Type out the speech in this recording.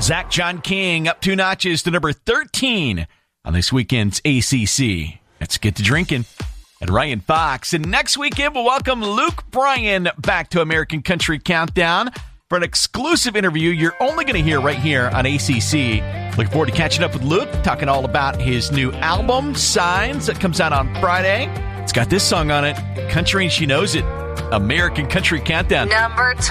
Zach John King up 2 notches to number 13 on this weekend's ACC. Let's get to drinking. And Ryan Fox. And next weekend, we'll welcome Luke Bryan back to American Country Countdown for an exclusive interview you're only going to hear right here on ACC. Looking forward to catching up with Luke, talking all about his new album, Signs, that comes out on Friday. It's got this song on it, Country and She Knows It, American Country Countdown. Number